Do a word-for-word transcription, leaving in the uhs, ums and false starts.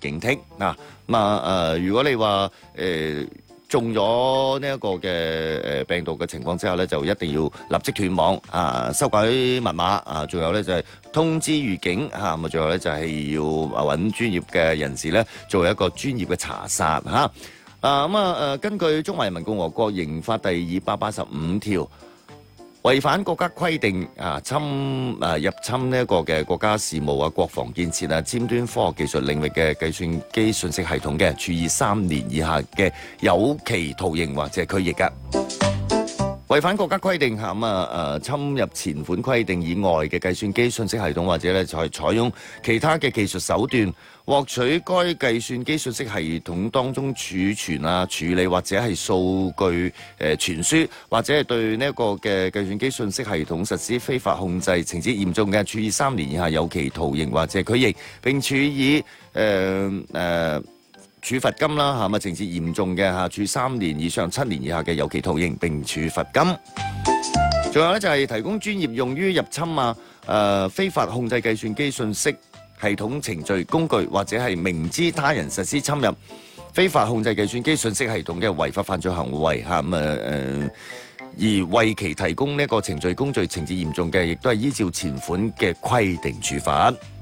警惕嗱。咁啊誒，如果你話誒中咗呢一個嘅誒病毒嘅情況之下咧，就一定要立即斷網啊，修改密碼啊，仲有咧就係通知預警嚇，咁啊，最後咧就係要揾專業嘅人士咧做一個專業嘅查殺嚇。啊咁啊誒，根據《中華人民共和國刑法》第二百八十五條，違反國家規定啊，侵啊入侵呢一個嘅國家事務啊、國防建設啊、尖端科學技術領域嘅計算機信息系統嘅，處以三年以下嘅有期徒刑或者拘役㗎。違反國家規定下咁啊誒侵入前款規定以外嘅計算機信息系統，或者咧就係採用其他嘅技術手段獲取該計算機信息系統當中儲存啊、處理或者係數據誒傳輸，或者係對呢一個嘅計算機信息系統實施非法控制，情節嚴重嘅，處以三年以下有期徒刑或者拘役，並處以誒誒。呃呃處罰金啦嚇，咪情節嚴重嘅嚇，處三年以上七年以下嘅有期徒刑並處罰金。仲有咧就係提供專業用於入侵啊、誒、呃、非法控制計算機信息系統程序工具，或者係明知他人實施侵入非法控制計算機信息系統嘅違法犯罪行為嚇，咁啊誒，而為其提供呢個程序工具情節嚴重嘅，亦都係依照前款嘅規定處罰。